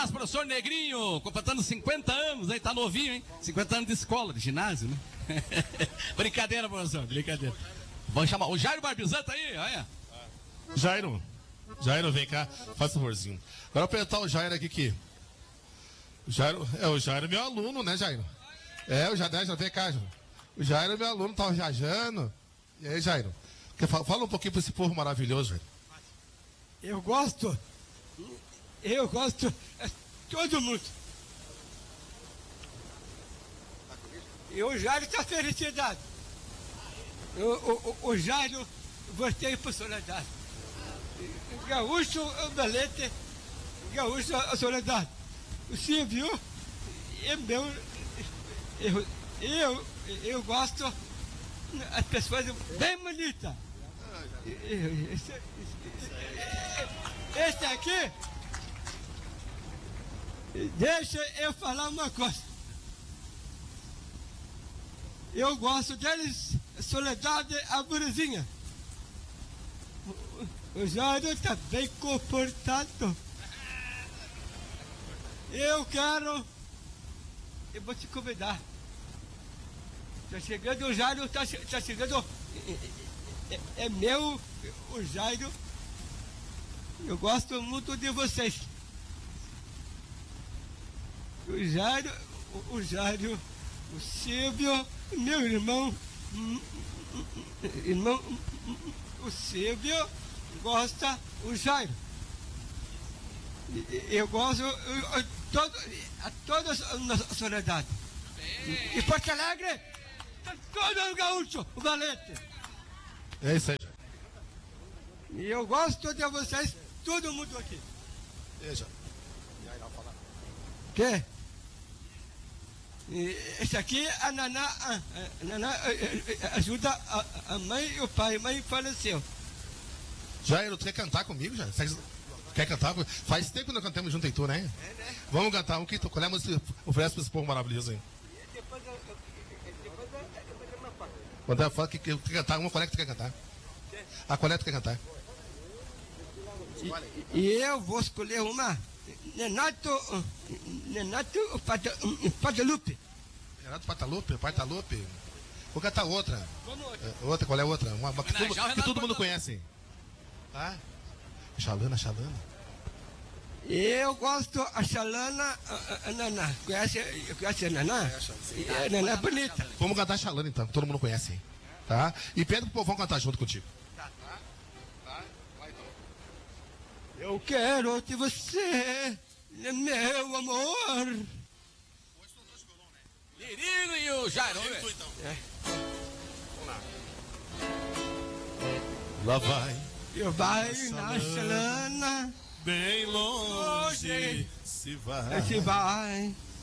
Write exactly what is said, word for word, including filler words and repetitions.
abraço, professor Negrinho, completando cinquenta anos, aí tá novinho, hein? cinquenta anos de escola, de ginásio, né? Brincadeira, professor, brincadeira. Vamos chamar o Jairo Barbizan, tá aí, olha. Jairo, Jairo, vem cá, faz um favorzinho. Agora eu apertar o Jairo aqui que... O Jairo, é, o Jairo é meu aluno, né, Jairo? É, o Jairo, vem cá, Jairo. O Jairo é meu aluno, tá viajando. E aí, Jairo? Fala um pouquinho pra esse povo maravilhoso, Jairo. Eu gosto, eu gosto, é todo mundo. E o Jairo está felicidade. O, o, o Jairo, gostei por Soledade. Gaúcho, o Belete, Gaúcho, a Soledade. O Silvio é meu. Eu, eu, eu gosto as pessoas bem bonitas. Esse, esse aqui, deixa eu falar uma coisa. Eu gosto deles, Soledade, a Burizinha. O, o Jairo está bem comportado. Eu quero, eu vou te convidar. Está chegando o Jairo, está tá chegando, é, é meu, o Jairo. Eu gosto muito de vocês. O Jairo, o, o Jairo, o Silvio, meu irmão, irmão, o Silvio gosta, o Jairo. Eu gosto eu, todo, a toda a Soledade. E Porto Alegre, todo o gaúcho, o Valete. É isso aí. E eu gosto de vocês, todo mundo aqui. Veja. Que? E esse aqui, a Naná, a, a Naná ajuda a, a mãe e o pai. A mãe faleceu. Jairo, tu quer cantar comigo, Jairo? Quer cantar? Faz tempo que nós cantamos junto em tu, né? É, né? Vamos cantar um que tu. Qual é a música que oferece pra esse povo maravilhoso aí? Depois eu, eu, depois eu, depois eu, depois eu, Quando ela fala que quer cantar, uma qual é que tu quer cantar? A qual é que tu quer cantar? E, e eu vou escolher uma. Renato. Renato Patalupe. Renato Patalupe, Patalupe. Vou cantar outra. Vamos outra. É, outra, qual é a outra? Uma, uma que, Não, todo, já o que Renato todo mundo Patalupe. conhece. Tá? Xalana, Xalana. Eu gosto a Xalana, a, a Naná. Conhece, conhece a Naná? E a Naná é bonita. Vamos cantar Xalana então, que todo mundo conhece. Hein? Tá? E pede pro povão cantar junto contigo. Tá. Eu quero de você, meu amor. Lirino e o Jairo, vamos ver. Então. É. Lá vai. Eu vai na Xalana, Bem longe Longe. se vai. se vai.